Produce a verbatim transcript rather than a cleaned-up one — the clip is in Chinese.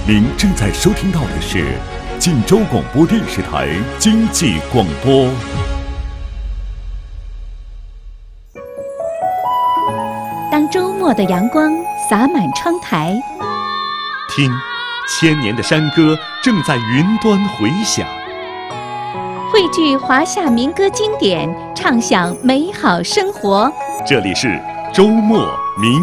您正在收听到的是晋州广播电视台经济广播。 当周末的阳光洒满窗台， 听，千年的山歌正在云端回响。 汇聚华夏民歌经典，畅享美好生活。 这里是周末民